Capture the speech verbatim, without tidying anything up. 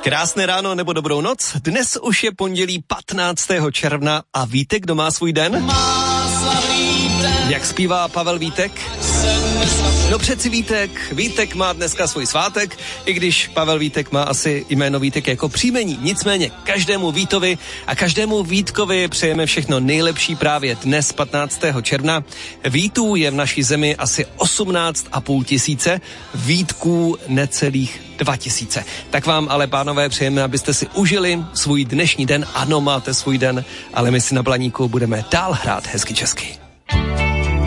Krásné ráno nebo dobrou noc. Dnes už je pondělí patnáctého června a víte, kdo má svůj den? Jak zpívá Pavel Vítek? No přeci Vítek. Vítek má dneska svůj svátek, i když Pavel Vítek má asi jméno Vítek jako příjmení. Nicméně každému Vítovi a každému Vítkovi přejeme všechno nejlepší právě dnes patnáctého června. Vítů je v naší zemi asi osmnáct a půl tisíce, Vítků necelých dva tisíce. Tak vám ale, pánové, přejeme, abyste si užili svůj dnešní den. Ano, máte svůj den, ale my si na Blaníku budeme dál hrát hezky česky.